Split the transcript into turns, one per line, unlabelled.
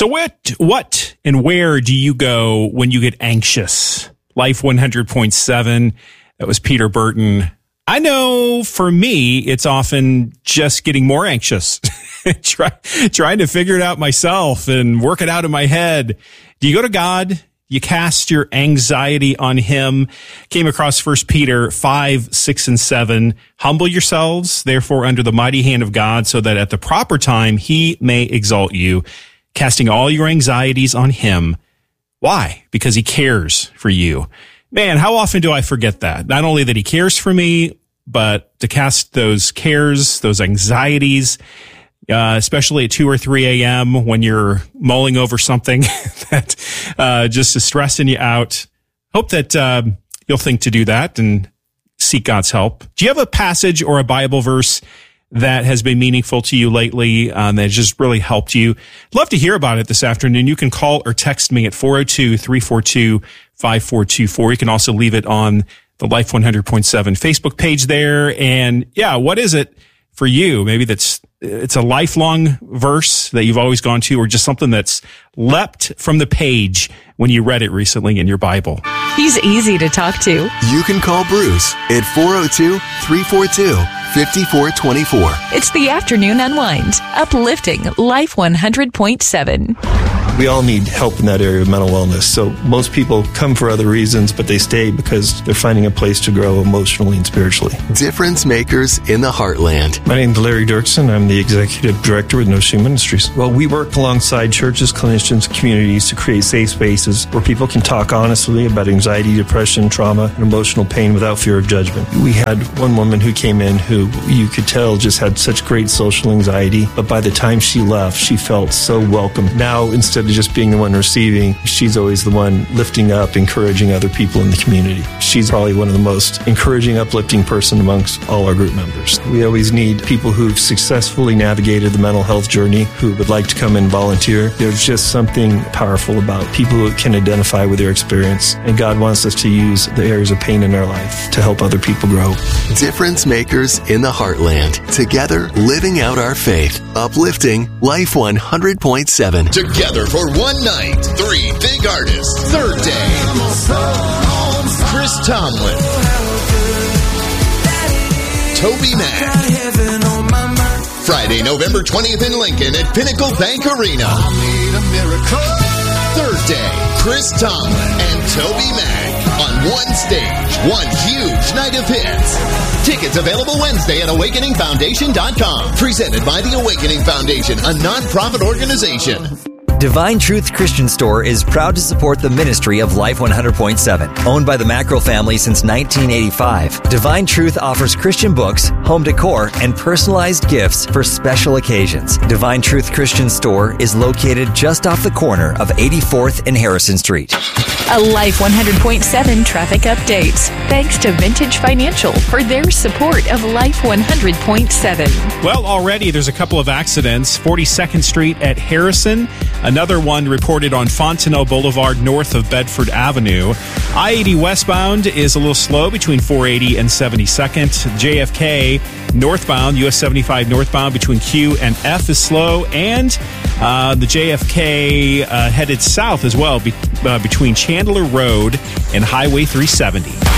So what and where do you go when you get anxious? Life 100.7. That was Peter Burton. I know for me, it's often just getting more anxious, trying to figure it out myself and work it out in my head. Do you go to God? You cast your anxiety on him. Came across 1 Peter 5, 6, and 7. Humble yourselves, therefore, under the mighty hand of God, so that at the proper time he may exalt you, casting all your anxieties on him. Why? Because he cares for you. Man, how often do I forget that? Not only that he cares for me, but to cast those cares, those anxieties, especially at 2 or 3 a.m. when you're mulling over something that just is stressing you out. Hope that you'll think to do that and seek God's help. Do you have a passage or a Bible verse that has been meaningful to you lately, that has just really helped you? I'd love to hear about it this afternoon. You can call or text me at 402-342-5424. You can also leave it on the Life 100.7 Facebook page there. And yeah, what is it for you? Maybe it's a lifelong verse that you've always gone to, or just something that's leapt from the page when you read it recently in your Bible.
He's easy to talk to.
You can call Bruce at 402-342-5424.
It's the Afternoon Unwind, uplifting Life 100.7.
We all need help in that area of mental wellness. So most people come for other reasons, but they stay because they're finding a place to grow emotionally and spiritually.
Difference makers in the heartland.
My name is Larry Dirksen. I'm the executive director with No Shame Ministries. Well, we work alongside churches, clinicians, communities to create safe spaces where people can talk honestly about anxiety, depression, trauma, and emotional pain without fear of judgment. We had one woman who came in who you could tell just had such great social anxiety, but by the time she left, she felt so welcome. Now, instead of just being the one receiving, she's always the one lifting up, encouraging other people in the community. She's probably one of the most encouraging, uplifting person amongst all our group members. We always need people who've successfully navigated the mental health journey who would like to come and volunteer. There's just something powerful about people who can identify with their experience, and God wants us to use the areas of pain in our life to help other people grow.
Difference makers in the heartland. Together, living out our faith. Uplifting Life 100.7.
Together for one night, 3 big artists. Third day, Chris Tomlin, Toby Mac. Friday, November 20th in Lincoln at Pinnacle Bank Arena. Third day, Chris Tomlin and Toby Mac on one stage, one huge night of hits. Tickets available Wednesday at AwakeningFoundation.com. Presented by the Awakening Foundation, a non-profit organization.
Divine Truth Christian Store is proud to support the ministry of Life 100.7. Owned by the Mackerel family since 1985, Divine Truth offers Christian books, home decor, and personalized gifts for special occasions. Divine Truth Christian Store is located just off the corner of 84th and Harrison Street.
A Life 100.7 traffic update. Thanks to Vintage Financial for their support of Life 100.7.
Well, already there's a couple of accidents. 42nd Street at Harrison. Another one reported on Fontenelle Boulevard north of Bedford Avenue. I-80 westbound is a little slow between 480 and 72nd. JFK northbound, US 75 northbound between Q and F is slow. And the JFK headed south as well between Chandler Road and Highway 370.